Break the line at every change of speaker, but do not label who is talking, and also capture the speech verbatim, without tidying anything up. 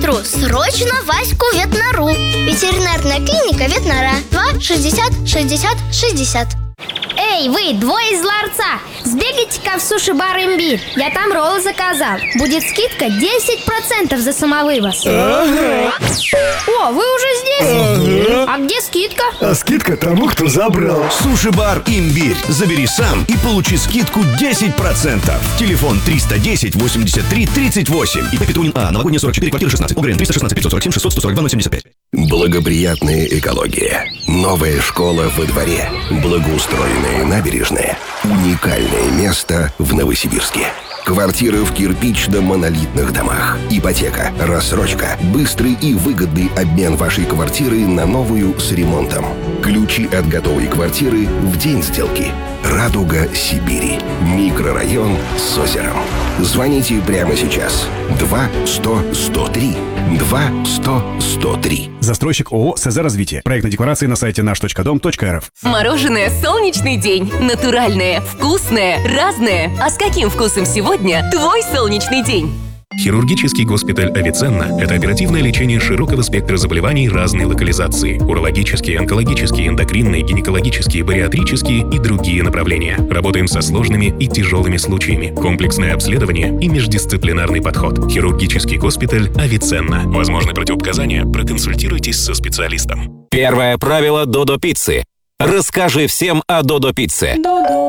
медсестру. Срочно Ваську в ветнору. Ветеринарная клиника Ветнора. Два шестьдесят шестьдесят шестьдесят.
Эй, вы, двое из ларца, сбегайте-ка в суши-бар «Имбирь». Я там роллы заказал. Будет скидка десять процентов за самовывоз.
Ага.
О, вы уже здесь?
Ага.
А где скидка?
А скидка тому, кто забрал.
Суши-бар «Имбирь». Забери сам и получи скидку десять процентов. Телефон триста десять восемьдесят три тридцать восемь. И Петунин А. Новогодняя сорок четыре, квартира шестнадцать. ОГРН триста шестнадцать пятьсот сорок семь шестьсот сто сорок два ноль семьдесят пять.
Благоприятная экология. Новая школа во дворе. Благоустроенные набережные. Уникальное место в Новосибирске. Квартиры в кирпично-монолитных домах. Ипотека, рассрочка, быстрый и выгодный обмен вашей квартиры на новую с ремонтом. Ключи от готовой квартиры в день сделки. Радуга Сибири. Микрорайон с озером. Звоните прямо сейчас. два сто сто три. два сто сто три.
Застройщик ООО «СЗ Развитие». Проектные декларации на сайте наш точка дом точка рф.
Мороженое «Солнечный день». Натуральное, вкусное, разное. А с каким вкусом сегодня твой солнечный день?
Хирургический госпиталь «Авиценна» – это оперативное лечение широкого спектра заболеваний разной локализации. Урологические, онкологические, эндокринные, гинекологические, бариатрические и другие направления. Работаем со сложными и тяжелыми случаями. Комплексное обследование и междисциплинарный подход. Хирургический госпиталь «Авиценна». Возможны противопоказания? Проконсультируйтесь со специалистом.
Первое правило Додо Пиццы. Расскажи всем о Додо Пицце.
Додо.